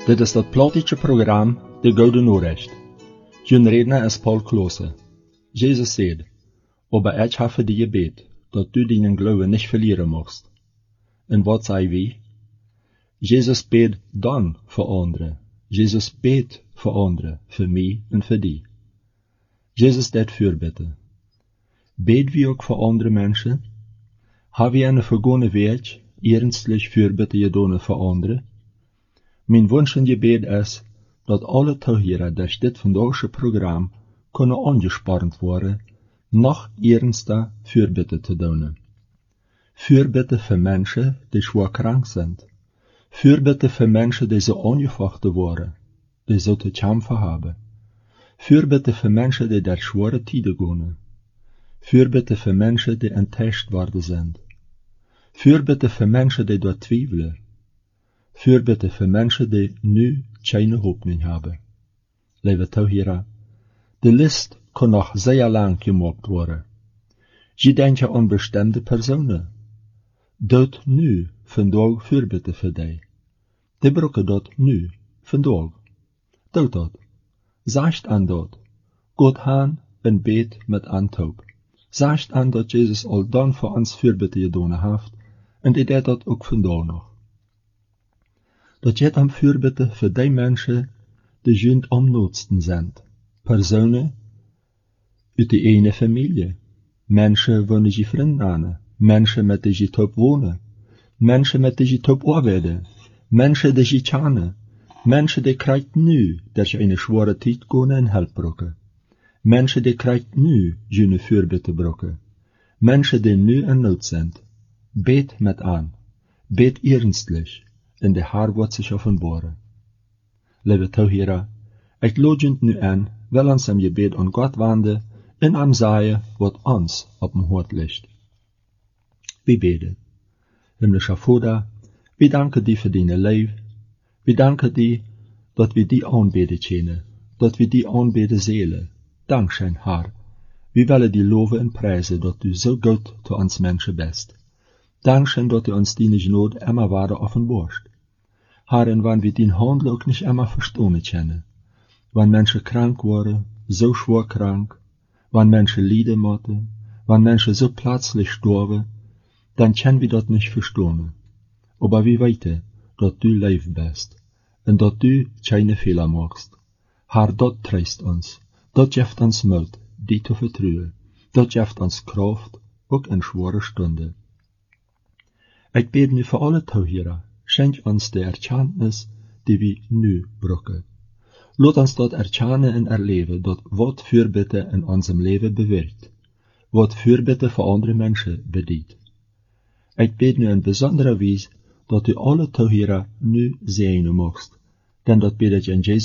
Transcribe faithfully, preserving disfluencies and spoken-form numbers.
Dit is dat plottische programma De Gouden Noorrecht. Jun redner is Paul Klose. Jezus zei, aber ich habe dir gebet, dat du deinen Glauben nicht verlieren mocht. En wat zei wie? Jezus beet dan voor anderen. Jezus beet voor anderen, voor mij en voor die. Jezus deed voorbitten. Beet wie ook voor andere mensen? Heb je een vergane weg, ernstlich voorbitten gedaan voor anderen? Mijn wunsch en gebed is, dat alle toehoorders durch dit vandaagse programma kunnen aangespaard worden, nog ernster voorbitten te doen. Voorbitten voor mensen die schwer krank zijn. Voorbitten voor mensen die zo aangevochten worden, die zo te kämpfen hebben. Voorbitten voor mensen die door schwere tijden gaan. Voorbitten voor mensen die enttäuscht worden zijn. Voorbitten voor mensen die door twijfelen. Voorbitten voor mensen die nu geen hoop meer hebben. Lieve toehoorders, de list kan nog zeer lang gemaakt worden. Je denkt aan bestimmte personen. Doet nu vandaag voorbitten voor die. Die brokken dat nu, vandaag. Doet dat. Zegt aan dat. God aan en beet met aantoop. Zegt aan dat Jezus al dan voor ons voorbitten gedaan heeft, en die deed dat ook vandaag nog. Dat je am voorbitten voor die mensen die junt am noodsten zijn. Personen uit de ene familie. Mensen wonen je vrienden aan. Mensen met die je top wonen. Mensen met die je top arbeiden. Mensen die je kennen. Mensen die krijgen nu dat je een zware tijd gaan en help brokken. Mensen die krijgen nu je voorbitten brokken. Mensen die nu in nood zijn. Beet met aan. Beet ernstlich. En de haar wordt zich offenbaren. Lieve toehoorders, ik lood nu aan, wel ons am gebed aan God wenden, en am zeggen wat ons op hem hart ligt. We beden. Himmlischer Vater, we danken die voor deine leven. We danken die, dat we die aanbeden kennen, dat we die aanbeden zelen. Dankzij haar. We willen die loven en prijzen, dat u zo goed te ons mensen bent. Dankzij dat u ons die genade immer waarde offenbarst. Haar, en wanneer we die handel ook niet immer verstaan kennen. Wanneer mensen krank worden, zo schwer krank, wanneer mensen lijden moeten, wanneer mensen zo plötzlich sterven, dan können we dat niet verstaan. Aber we weten, dat du lief bist, en dat du keine Fehler machst. Haar, dat tröst ons, dat geeft ons moed, die te vertrouwen, dat geeft ons kracht, ook in schwere stunden. Ik bid nu voor alle toehoorders, schenk ons de erkenntnis, die we nu brokken. Laat ons dat erkennen en erleven, dat wat voorbitten in onze leven bewerkt, wat voorbitten voor andere mensen bedient. Ik bid nu in bijzondere wijze, dat u alle toehoorders nu zegenen mocht, denn dat bid ik in Jezus